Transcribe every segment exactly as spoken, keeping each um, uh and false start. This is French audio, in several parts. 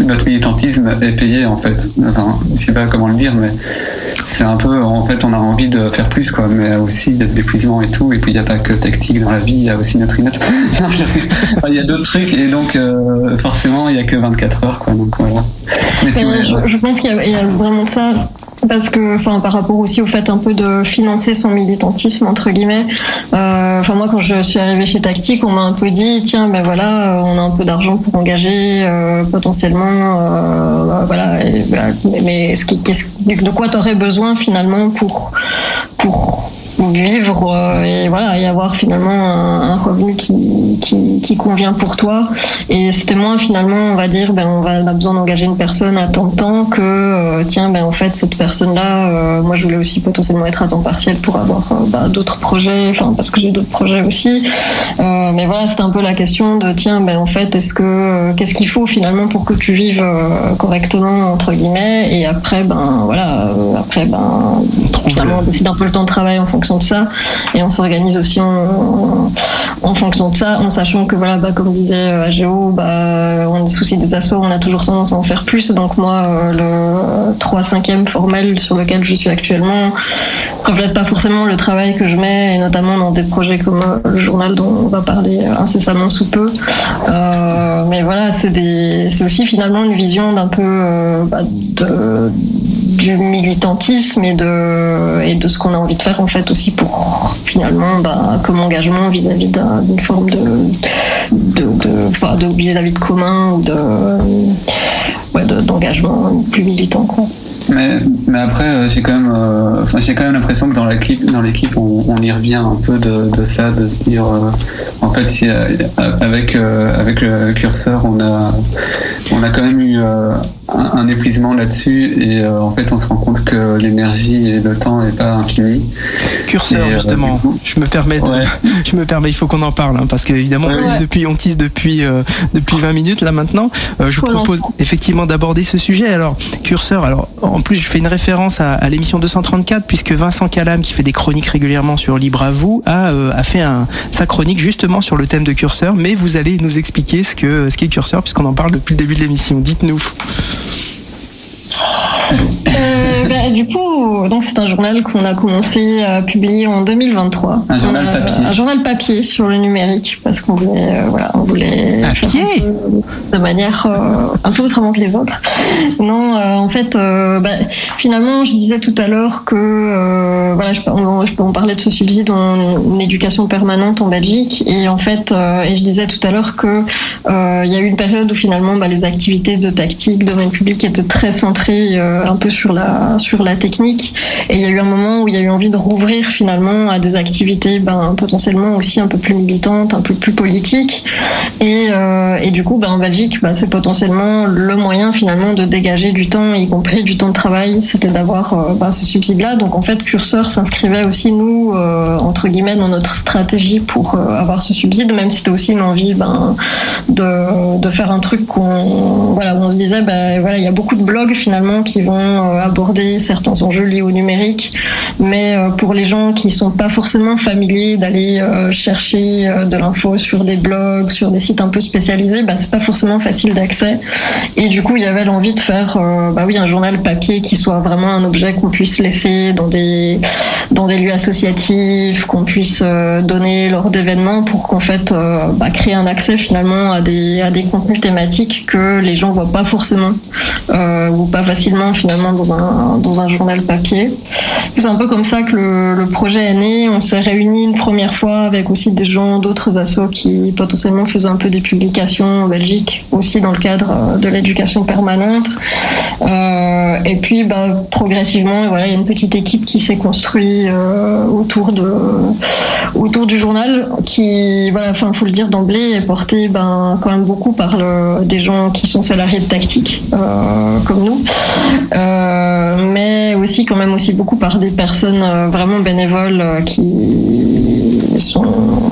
notre militantisme est payé en fait. Enfin, je sais pas comment le dire, mais c'est un peu, en fait, on a envie de faire plus, quoi, mais aussi il y a de l'épuisement et tout, et puis il n'y a pas que tactique dans la vie, il y a aussi notre inette. Il y a d'autres trucs, et donc euh, forcément il n'y a que vingt-quatre heures, quoi, donc voilà. Mais tu euh, je, je pense qu'il y a, il y a vraiment de ça. Parce que, enfin, par rapport aussi au fait un peu de financer son militantisme entre guillemets. Euh, enfin, moi, quand je suis arrivée chez Tactique, on m'a un peu dit, tiens, ben voilà, on a un peu d'argent pour engager euh, potentiellement, euh, voilà. Et, voilà mais, mais ce qui, qu'est-ce, de quoi t'aurais besoin finalement pour pour vivre euh, et voilà et avoir finalement un, un revenu qui, qui qui convient pour toi. Et c'était moins finalement, on va dire, ben on, va, on a besoin d'engager une personne à temps de temps que euh, tiens, ben en fait cette personne là, euh, moi je voulais aussi potentiellement être à temps partiel pour avoir euh, bah, d'autres projets, enfin parce que j'ai d'autres projets aussi. Euh, mais voilà, c'était un peu la question de tiens, ben en fait est-ce que euh, qu'est-ce qu'il faut finalement pour que tu vives euh, correctement entre guillemets. Et après ben voilà, euh, après ben finalement on décide un peu le temps de travail en fonction de ça, et on s'organise aussi en, en fonction de ça, en sachant que voilà, bah, comme disait Agéo, bah, on a des soucis des assos, on a toujours tendance à en faire plus. Donc moi, le trois cinquième formel sur lequel je suis actuellement reflète pas forcément le travail que je mets, et notamment dans des projets comme le journal dont on va parler incessamment sous peu. Euh, mais voilà, c'est, des, c'est aussi finalement une vision d'un peu euh, bah, de, du militantisme et de, et de ce qu'on a envie de faire en fait aussi pour finalement bah, comme engagement vis-à-vis d'un, d'une forme de, de, de, enfin, de vis-à-vis de commun ou de, ouais, de, d'engagement plus militant, quoi. Mais, mais après, euh, j'ai quand même, euh, enfin, j'ai quand même l'impression que dans l'équipe, dans l'équipe, on, on y revient un peu de, de ça, de se dire, euh, en fait, si, euh, avec euh, avec le curseur, on a, on a quand même eu euh, un, un épuisement là-dessus, et euh, en fait, on se rend compte que l'énergie et le temps n'est pas infini. Curseur, et, justement, euh, coup, je me permets, de, ouais. je me permets, il faut qu'on en parle, hein, parce qu'évidemment, ouais. on tease depuis, on tease depuis euh, depuis vingt minutes là maintenant. Euh, je vous propose effectivement d'aborder ce sujet. Alors, curseur, alors. En plus, je fais une référence à, à l'émission deux cent trente-quatre, puisque Vincent Calam, qui fait des chroniques régulièrement sur Libre à vous, a, euh, a fait un, sa chronique justement sur le thème de curseur. Mais vous allez nous expliquer ce, que, ce qu'est curseur, puisqu'on en parle depuis le début de l'émission. Dites-nous. Euh, bah, du coup, donc c'est un journal qu'on a commencé à publier en deux mille vingt-trois. Un journal a, papier. Un journal papier sur le numérique, parce qu'on voulait, euh, voilà, on voulait papier faire un peu, de manière euh, un peu autrement que les autres. Non, euh, en fait, euh, bah, finalement, je disais tout à l'heure que euh, voilà, je peux, on, je peux en parler de ce subside en, en éducation permanente en Belgique, et en fait, euh, et je disais tout à l'heure que euh, il y a eu une période où finalement, bah, les activités de tactique, domaine public étaient très centrées euh, un peu sur la sur la technique, et il y a eu un moment où il y a eu envie de rouvrir finalement à des activités ben, potentiellement aussi un peu plus militantes, un peu plus politiques, et, euh, et du coup ben, en Belgique ben, c'est potentiellement le moyen finalement de dégager du temps, y compris du temps de travail, c'était d'avoir euh, ben, ce subside là. Donc en fait Curseur s'inscrivait aussi nous euh, entre guillemets dans notre stratégie pour euh, avoir ce subside, même si c'était aussi une envie ben, de, de faire un truc qu'on, voilà, où on se disait ben, voilà, il y a beaucoup de blogs finalement qui vont aborder certains enjeux liés au numérique, mais pour les gens qui sont pas forcément familiers d'aller chercher de l'info sur des blogs, sur des sites un peu spécialisés, bah c'est pas forcément facile d'accès. Et du coup, il y avait l'envie de faire, bah oui, un journal papier qui soit vraiment un objet qu'on puisse laisser dans des dans des lieux associatifs, qu'on puisse donner lors d'événements, pour qu'en fait, bah, créer un accès finalement à des à des contenus thématiques que les gens voient pas forcément euh, ou pas facilement finalement dans un dans un journal papier. C'est un peu comme ça que le, le projet est né. On s'est réunis une première fois avec aussi des gens d'autres assos qui potentiellement faisaient un peu des publications en Belgique, aussi dans le cadre de l'éducation permanente. Euh, et puis bah, progressivement, voilà, il y a une petite équipe qui s'est construite euh, autour de autour du journal, qui, voilà, enfin, faut le dire d'emblée, est porté ben quand même beaucoup par le, des gens qui sont salariés de Tactique, euh, comme nous. Euh, mais aussi quand même aussi beaucoup par des personnes euh, vraiment bénévoles euh, qui sont, je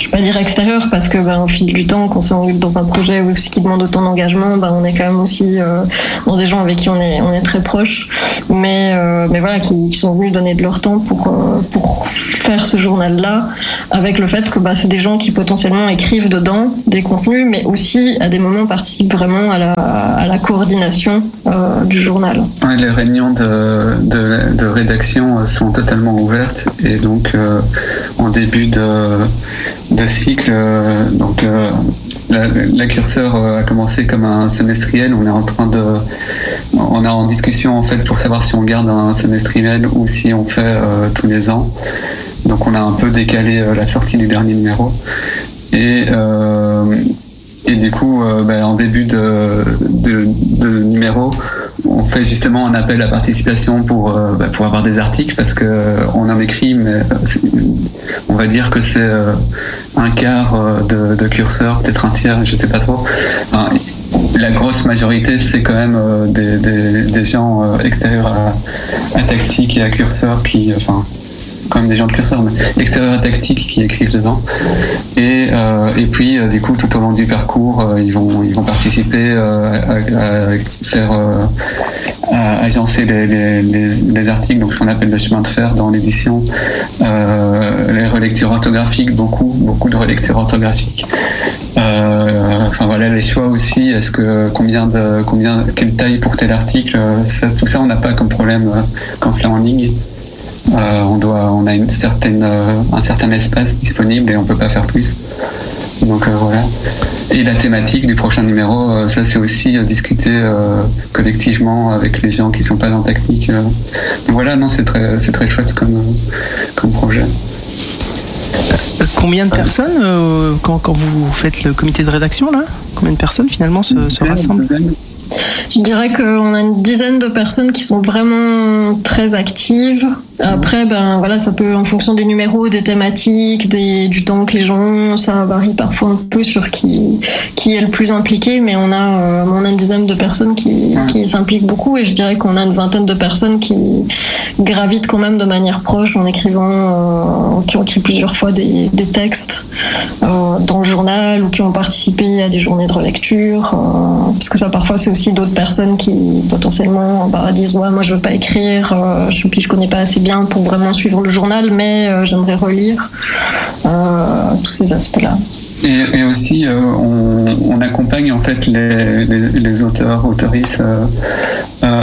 vais pas dire extérieur parce que ben, au fil du temps, quand c'est dans un projet qui demande autant d'engagement, ben, on est quand même aussi euh, dans des gens avec qui on est, on est très proches, mais, euh, mais voilà, qui, qui sont venus donner de leur temps pour, euh, pour faire ce journal-là, avec le fait que bah, c'est des gens qui potentiellement écrivent dedans des contenus, mais aussi à des moments participent vraiment à la, à la coordination euh, du journal. Ouais, les réunions de, de, de rédaction sont totalement ouvertes, et donc euh, en début de, de cycle, euh, donc euh, la, la curseur a commencé comme un semestriel. On est en train de, on est en discussion en fait pour savoir si on garde un semestriel ou si on fait euh, tous les ans. Donc on a un peu décalé euh, la sortie du dernier numéro. Et euh, Et du coup, euh, bah, en début de, de, de numéro, on fait justement un appel à participation pour, euh, bah, pour avoir des articles, parce qu'on euh, en écrit, mais on va dire que c'est euh, un quart de, de curseur, peut-être un tiers, je ne sais pas trop. Enfin, la grosse majorité, c'est quand même euh, des, des, des gens euh, extérieurs à, à Tactique et à Curseur qui... Enfin, quand même des gens de curseur, mais extérieur à Tactique qui écrivent dedans. Et, euh, et puis, euh, du coup, tout au long du parcours, euh, ils, vont, ils vont participer euh, à, à faire, euh, à agencer les, les, les, les articles, donc ce qu'on appelle le chemin de fer dans l'édition, euh, les relectures orthographiques, beaucoup, beaucoup de relectures orthographiques. Euh, enfin voilà, les choix aussi, est-ce que combien de, combien, quelle taille pour tel article, ça, tout ça on n'a pas comme problème euh, quand c'est en ligne. Euh, on doit, on a une certaine, euh, un certain espace disponible et on peut pas faire plus. Donc euh, voilà. Et la thématique du prochain numéro, euh, ça c'est aussi euh, discuter euh, collectivement avec les gens qui sont pas dans Tactique. Euh. Donc voilà, non, c'est très, c'est très chouette comme, comme projet. Euh, combien de personnes euh, quand, quand vous faites le comité de rédaction là, combien de personnes finalement se, se rassemblent? Je dirais qu'on a une dizaine de personnes qui sont vraiment très actives. Après, ben voilà, ça peut, en fonction des numéros, des thématiques, des, du temps que les gens ont, ça varie parfois un peu sur qui, qui est le plus impliqué, mais on a, euh, on a une dizaine de personnes qui, qui s'impliquent beaucoup, et je dirais qu'on a une vingtaine de personnes qui gravitent quand même de manière proche en écrivant, euh, qui ont écrit plusieurs fois des, des textes euh, dans le journal, ou qui ont participé à des journées de relecture, euh, parce que ça parfois c'est aussi d'autres personnes qui potentiellement bah, disent ouais, moi je veux pas écrire, euh, je, puis je connais pas assez bien pour vraiment suivre le journal, mais euh, j'aimerais relire euh, tous ces aspects-là. Et, et aussi, euh, on, on accompagne en fait les, les, les auteurs, autrices euh, euh,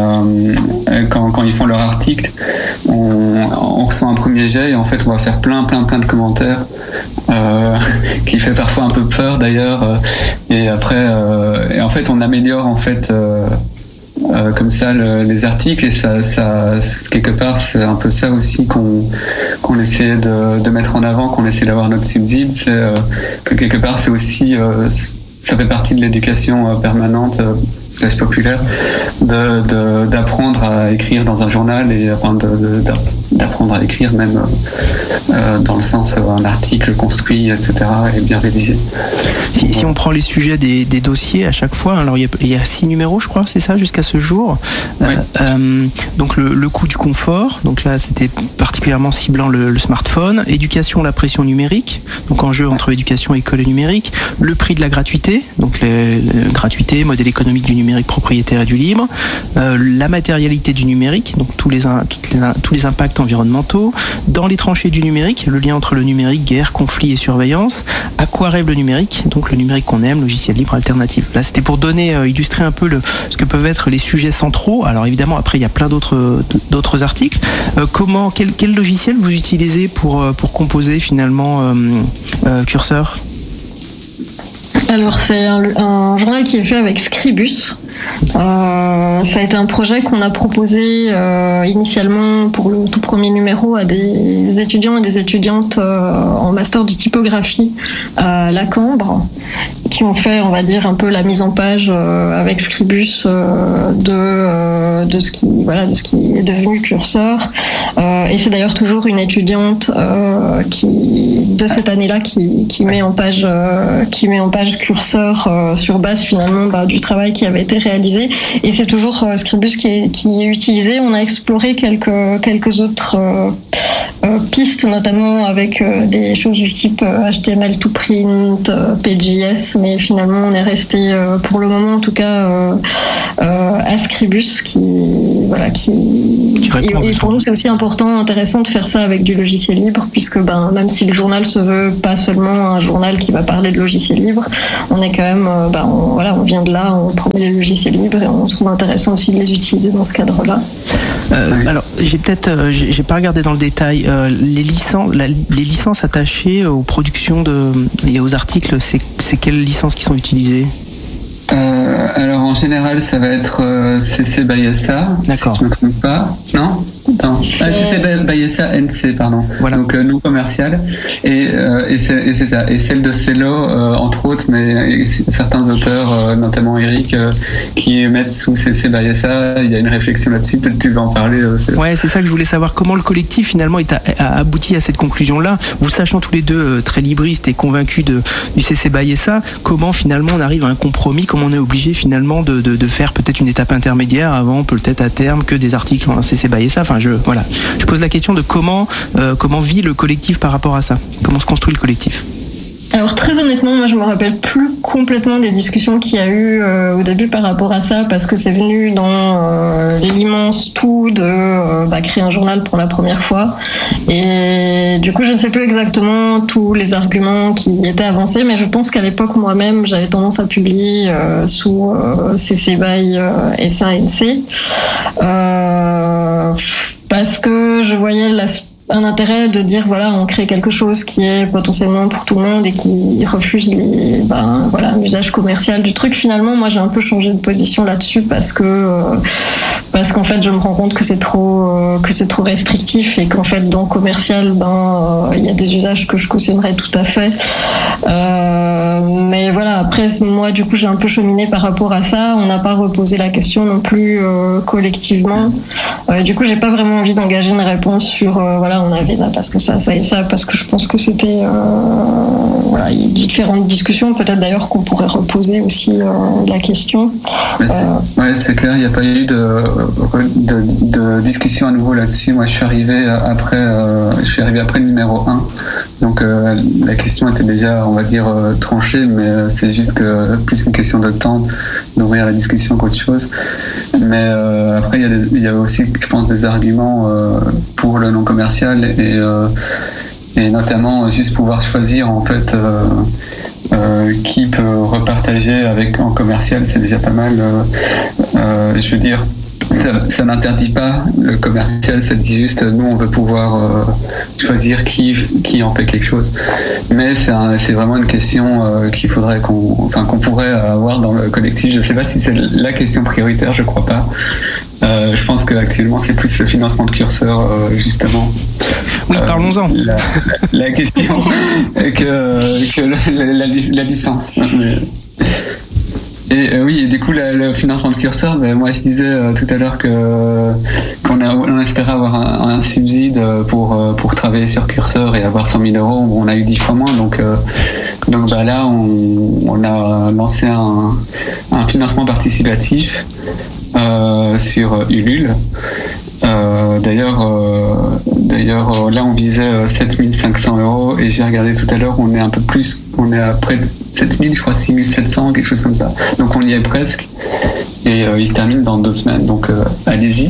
euh, quand, quand ils font leur article. On, on reçoit un premier jet et en fait, on va faire plein, plein, plein de commentaires euh, qui fait parfois un peu peur d'ailleurs. Et après, euh, et en fait, on améliore en fait. Euh, Euh, comme ça le, les articles, et ça, ça quelque part c'est un peu ça aussi qu'on qu'on essaie de, de mettre en avant, qu'on essaie d'avoir notre subside, c'est euh, que quelque part c'est aussi euh, ça fait partie de l'éducation euh, permanente euh, classe populaire de, de, d'apprendre à écrire dans un journal, et enfin de, de, d'apprendre à écrire même euh, dans le sens euh, un article construit, et cetera, et bien rédigé. Si, si on prend les sujets des, des dossiers à chaque fois, alors il y a, il y a six numéros, je crois, c'est ça, jusqu'à ce jour. Oui. Euh, euh, donc le, le coût du confort, donc là c'était particulièrement ciblant le, le smartphone. Éducation, la pression numérique, donc enjeu entre éducation, école et numérique. Le prix de la gratuité, donc les, les gratuité, modèle économique du numérique propriétaire et du libre. Euh, la matérialité du numérique, donc tous les, toutes les, tous les impacts environnementaux. Dans les tranchées du numérique, le lien entre le numérique, guerre, conflit et surveillance. À quoi rêve le numérique, donc le numérique qu'on aime, logiciel libre alternatif. Là, c'était pour donner, euh, illustrer un peu le, ce que peuvent être les sujets centraux. Alors évidemment, après, il y a plein d'autres, d'autres articles. Euh, comment, quel, quel logiciel vous utilisez pour, pour composer finalement euh, euh, Curseur ? Alors c'est un, un journal qui est fait avec Scribus. Euh, ça a été un projet qu'on a proposé euh, initialement pour le tout premier numéro à des étudiants et des étudiantes euh, en master de typographie à la Cambre, qui ont fait, on va dire, un peu la mise en page euh, avec Scribus euh, de euh, de ce qui voilà de ce qui est devenu Curseur. Euh, et c'est d'ailleurs toujours une étudiante euh, qui de cette année-là qui qui met en page euh, qui met en page Curseur euh, sur base finalement bah, du travail qui avait été réalisé. Et c'est toujours euh, Scribus qui est qui est utilisé. On a exploré quelques quelques autres euh, euh, pistes, notamment avec euh, des choses du type euh, H T M L to print, euh, P J S, mais finalement on est resté euh, pour le moment en tout cas euh, euh, à Scribus qui voilà qui, qui et, et pour nous c'est aussi important intéressant de faire ça avec du logiciel libre, puisque ben même si le journal se veut pas seulement un journal qui va parler de logiciel libre, on est quand même euh, ben on, voilà on vient de là, on promet les logiciels libres et on trouve intéressant aussi de les utiliser dans ce cadre-là. Euh, alors j'ai peut-être euh, j'ai, j'ai pas regardé dans le détail euh, les licences la, les licences attachées aux productions de et aux articles, c'est c'est quelles licences qui sont utilisées? Euh, alors en général, ça va être euh, C C by S A. D'accord. Si je ne me trompe pas. Non. Non. Ah, C C by S A N C, pardon. Voilà. Donc euh, non commercial. Et, euh, et, c'est, et c'est ça. Et celle de Cello, euh, entre autres, mais et certains auteurs, euh, notamment Eric, euh, qui mettent sous C C by S A. Il y a une réflexion là-dessus. Peut-être tu veux en parler. Euh, c'est... Ouais, c'est ça que je voulais savoir. Comment le collectif finalement est a, a abouti à cette conclusion-là. Vous sachant tous les deux euh, très libristes et convaincus de du C C by S A, comment finalement on arrive à un compromis? Comment on est obligé finalement de, de, de faire peut-être une étape intermédiaire avant peut-être à terme que des articles en C C by S A. Enfin, je voilà, je pose la question de comment euh, comment vit le collectif par rapport à ça. Comment se construit le collectif? Alors très honnêtement, moi je me rappelle plus complètement des discussions qu'il y a eu euh, au début par rapport à ça, parce que c'est venu dans euh, l'immense tout de euh, bah, créer un journal pour la première fois. Et du coup je ne sais plus exactement tous les arguments qui étaient avancés, mais je pense qu'à l'époque moi-même j'avais tendance à publier euh, sous euh, C C by euh, S A N C euh, parce que je voyais la un intérêt de dire voilà on crée quelque chose qui est potentiellement pour tout le monde et qui refuse les ben voilà l'usage commercial du truc. Finalement moi j'ai un peu changé de position là-dessus parce que euh, parce qu'en fait je me rends compte que c'est trop euh, que c'est trop restrictif et qu'en fait dans commercial ben il euh, y a des usages que je cautionnerais tout à fait. Euh, mais voilà, après moi du coup j'ai un peu cheminé par rapport à ça. On n'a pas reposé la question non plus euh, collectivement. Euh, du coup j'ai pas vraiment envie d'engager une réponse sur euh, voilà on avait ça parce que ça, ça et ça, parce que je pense que c'était euh, voilà, il y a différentes discussions, peut-être d'ailleurs qu'on pourrait reposer aussi euh, la question. C'est, euh, ouais, c'est clair, il n'y a pas eu de, de, de discussion à nouveau là-dessus. Moi, je suis arrivé après, euh, je suis arrivé après le numéro un, donc euh, la question était déjà, on va dire, euh, tranchée, mais euh, c'est juste que plus une question de temps d'ouvrir la discussion qu'autre chose. Mais euh, après, il y a des, il y a aussi, je pense, des arguments euh, pour le non commercial. Et, euh, et notamment juste pouvoir choisir en fait euh, euh, qui peut repartager avec en commercial, c'est déjà pas mal. Euh, euh, je veux dire, ça, ça n'interdit pas le commercial, ça dit juste nous on veut pouvoir euh, choisir qui qui en fait quelque chose. Mais c'est un, c'est vraiment une question euh, qu'il faudrait qu'on enfin qu'on pourrait avoir dans le collectif. Je sais pas si c'est la question prioritaire, je crois pas. Euh, je pense qu'actuellement c'est plus le financement de Curseur euh, justement. Oui, euh, parlons-en. La, la question que, que la, la, la licence. Mais... Et euh, oui, et du coup, la, le financement de Curseur, ben, moi je disais euh, tout à l'heure que qu'on a, on espérait avoir un, un subside pour pour travailler sur Curseur et avoir cent mille euros. On a eu dix fois moins, donc euh, donc bah là on, on a lancé un, un financement participatif euh, sur Ulule. Euh, d'ailleurs, euh, d'ailleurs, là on visait sept mille cinq cents euros et j'ai regardé tout à l'heure, on est un peu plus, on est à près de sept mille, je crois six mille sept cents, quelque chose comme ça. Donc on y est presque et euh, il se termine dans deux semaines, donc euh, allez-y.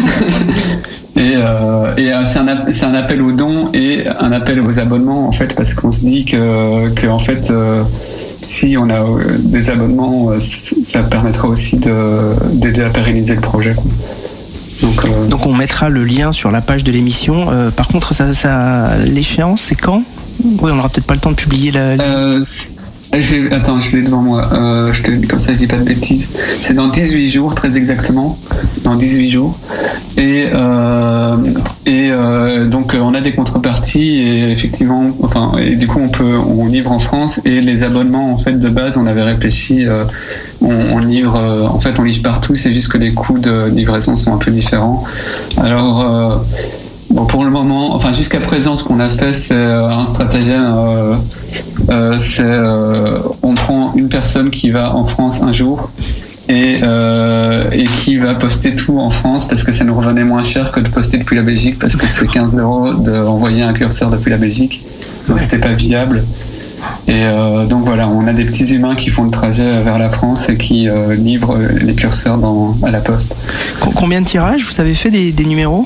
et euh, et euh, c'est, un, c'est un appel aux dons et un appel aux abonnements en fait, parce qu'on se dit que, que en fait euh, si on a des abonnements, ça permettra aussi de, d'aider à pérenniser le projet, quoi. Donc, euh... Donc on mettra le lien sur la page de l'émission. Euh, par contre, ça, ça, l'échéance, c'est quand ? Oui, on n'aura peut-être pas le temps de publier la. Euh, Je attends, je l'ai devant moi. Euh, je te dis comme ça, je dis pas de bêtises. C'est dans dix-huit jours, très exactement. Dans dix-huit jours. Et, euh, et euh, donc, on a des contreparties et effectivement, enfin, et du coup, on peut, on livre en France et les abonnements, en fait, de base, on avait réfléchi, euh, on, on livre, euh, en fait, on livre partout. C'est juste que les coûts de livraison sont un peu différents. Alors. Euh, Bon, pour le moment, enfin jusqu'à présent, ce qu'on a fait, c'est euh, un stratagème. Euh, euh, c'est euh, on prend une personne qui va en France un jour et, euh, et qui va poster tout en France parce que ça nous revenait moins cher que de poster depuis la Belgique parce que c'est quinze euros d'envoyer un curseur depuis la Belgique, donc c'était pas viable. Et euh, donc voilà, on a des petits humains qui font le trajet vers la France et qui euh, livrent les curseurs dans, à la poste. Combien de tirages vous avez fait des, des numéros?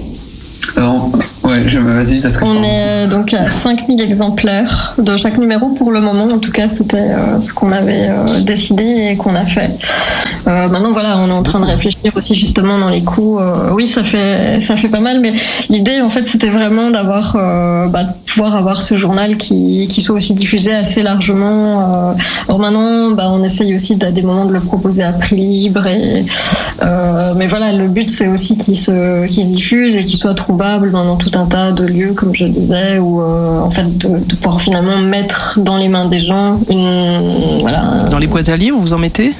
Alors, ouais, je me vas-y parce que on est donc à cinq mille exemplaires de chaque numéro pour le moment. En tout cas, c'était euh, ce qu'on avait euh, décidé et qu'on a fait. Euh, maintenant, voilà, on est en train de réfléchir aussi justement dans les coûts. Euh, oui, ça fait ça fait pas mal, mais l'idée, en fait, c'était vraiment d'avoir, euh, bah, de pouvoir avoir ce journal qui qui soit aussi diffusé assez largement. Euh, alors maintenant, bah, on essaye aussi à des moments de le proposer à prix libre. Et euh, mais voilà, le but, c'est aussi qu'il se qu'il se diffuse et qu'il soit trouvable dans, dans tout un tas de lieux, comme je disais, où euh, en fait de, de pouvoir finalement mettre dans les mains des gens une voilà. Dans les boîtes à livres, vous en mettez?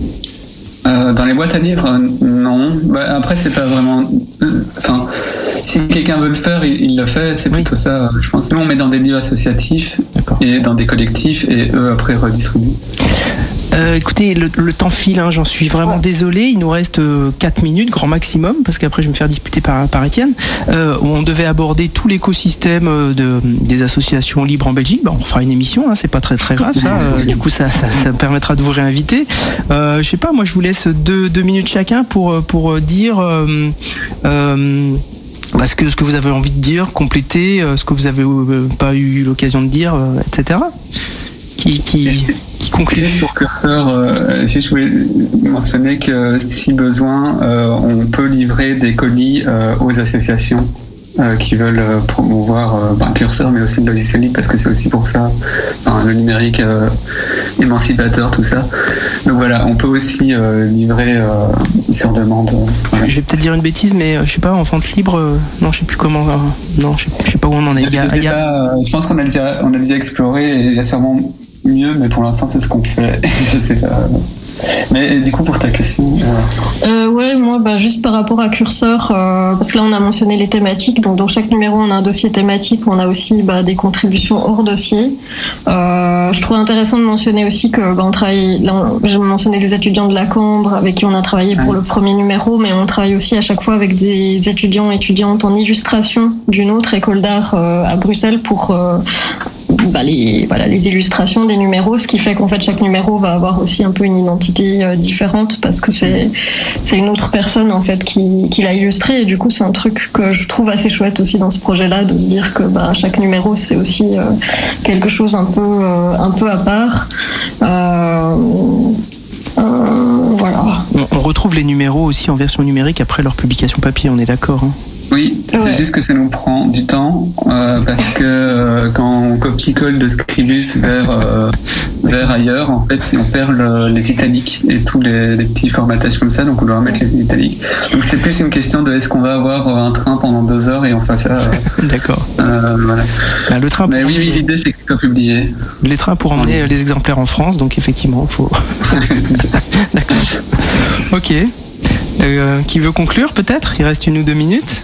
Euh, dans les boîtes à livres, euh, non. Bah, après, c'est pas vraiment. Enfin, si quelqu'un veut le faire, il, il le fait. C'est plutôt oui. ça. Je pense. Nous, on met dans des livres associatifs et dans des collectifs, et eux après redistribuent. Euh, écoutez, le, le temps file, hein, j'en suis vraiment ouais. désolé. Il nous reste euh, quatre minutes, grand maximum, parce qu'après je vais me faire disputer par, par Étienne. Euh, où on devait aborder tout l'écosystème de, des associations libres en Belgique. Bah, on fera une émission, hein, c'est pas très très grave ça. Euh, du coup, ça, ça, ça permettra de vous réinviter. Euh, je sais pas, moi je vous laisse deux, deux minutes chacun pour, pour dire. Euh, euh, Bah, ce, que, ce que vous avez envie de dire, compléter, euh, ce que vous avez euh, pas eu l'occasion de dire, euh, et cetera. Qui, qui, qui conclut. Juste pour Curseur, euh, si je voulais mentionner que si besoin, euh, on peut livrer des colis euh, aux associations euh, qui veulent promouvoir euh, ben, Curseur, mais aussi le logiciel libre, parce que c'est aussi pour ça, enfin, le numérique euh, émancipateur, tout ça. Donc voilà, on peut aussi euh, livrer euh, sur demande. Euh, voilà. Je vais peut-être dire une bêtise, mais euh, je sais pas, en vente libre, euh, non, je sais plus comment, euh, non, je sais, je sais pas où on en est. Je, a, a... Pas, euh, je pense qu'on a déjà, on a déjà exploré et il y a sûrement mieux, mais pour l'instant, c'est ce qu'on fait. Je sais pas. Mais du coup, pour ta question. Ouais, euh, ouais moi, bah, juste par rapport à Curseur, euh, parce que là, on a mentionné les thématiques. Donc, dans chaque numéro, on a un dossier thématique. On a aussi bah, des contributions hors dossier. Euh, je trouve intéressant de mentionner aussi que bah, on travaille. Là, j'ai mentionné les étudiants de la Cambre avec qui on a travaillé pour ouais. le premier numéro, mais on travaille aussi à chaque fois avec des étudiants et étudiantes en illustration d'une autre école d'art euh, à Bruxelles pour. Euh, Bah les, voilà, les illustrations des numéros, ce qui fait qu'en fait chaque numéro va avoir aussi un peu une identité euh, différente parce que c'est, c'est une autre personne en fait qui, qui l'a illustré et du coup c'est un truc que je trouve assez chouette aussi dans ce projet-là de se dire que bah, chaque numéro c'est aussi euh, quelque chose un peu, euh, un peu à part. Euh, euh, voilà. On, on retrouve les numéros aussi en version numérique après leur publication papier, on est d'accord hein? Oui, c'est ouais. juste que ça nous prend du temps euh, parce que euh, quand on copie-colle de Scribus vers, euh, vers ailleurs, en fait, si on perd le, les italiques et tous les, les petits formatages comme ça, donc on doit remettre les italiques. Donc c'est plus une question de est-ce qu'on va avoir un train pendant deux heures et on fait ça. Euh, D'accord. Euh, voilà. Bah, le train. Mais oui, oui, l'idée c'est qu'il soit publié. Les trains pour emmener les exemplaires en France, donc effectivement, il faut. D'accord. Ok. Euh, qui veut conclure peut-être? Il reste une ou deux minutes.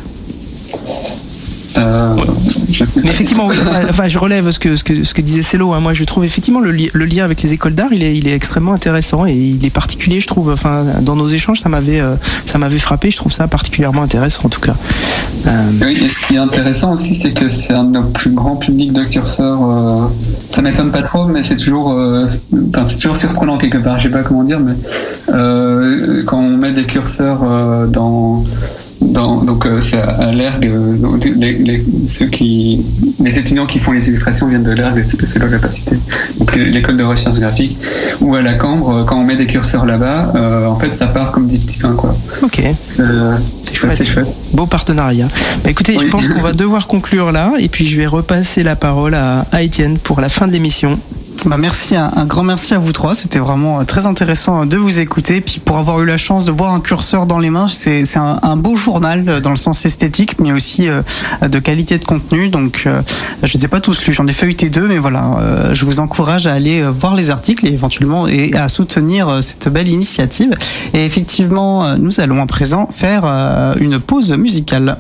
Euh, Mais effectivement, oui, enfin, enfin, je relève ce que, ce que, ce que disait Célo. Hein. Moi, je trouve effectivement le, li- le lien avec les écoles d'art, il est, il est extrêmement intéressant et il est particulier, je trouve. Enfin, dans nos échanges, ça m'avait, euh, ça m'avait frappé. Je trouve ça particulièrement intéressant, en tout cas. Euh... Oui, et ce qui est intéressant aussi, c'est que c'est un de nos plus grands publics de curseurs. Euh, ça m'étonne pas trop, mais c'est toujours, euh, enfin, c'est toujours surprenant quelque part. Je sais pas comment dire, mais euh, quand on met des curseurs euh, dans Dans, donc euh, c'est à, à l'E R G, euh, les, les, ceux qui, les étudiants qui font les illustrations viennent de l'E R G, c'est, c'est leur capacité, donc l'école de recherche graphique, ou à la Cambre, quand on met des curseurs là-bas, euh, en fait ça part comme des petits pains quoi. Ok, euh, c'est, chouette. c'est chouette. Beau partenariat. Bah, écoutez, oui. Je pense qu'on va devoir conclure là, et puis je vais repasser la parole à, à Étienne pour la fin de l'émission. Bah merci, un, un grand merci à vous trois. C'était vraiment très intéressant de vous écouter. Puis pour avoir eu la chance de voir un curseur dans les mains, c'est, c'est un, un beau journal dans le sens esthétique, mais aussi euh, de qualité de contenu. Donc euh, je ne les ai pas tous lus, j'en ai feuilleté deux, mais voilà, euh, je vous encourage à aller voir les articles et éventuellement et à soutenir cette belle initiative. Et effectivement, nous allons à présent faire euh, une pause musicale.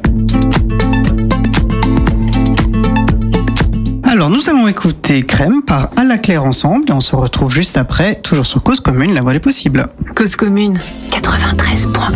Alors, nous allons écouter Crème par À la Claire ensemble et on se retrouve juste après, toujours sur Cause Commune, la voix des possibles. Cause Commune, quatre-vingt-treize point